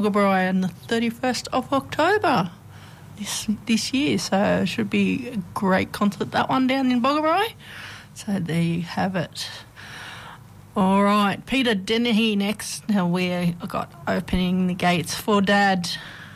Boggabri on the 31st of October this year, so it should be a great concert, that one down in Boggabri. So there you have it. All right, Peter Dennehy next. Now we've got Opening the Gates for Dad.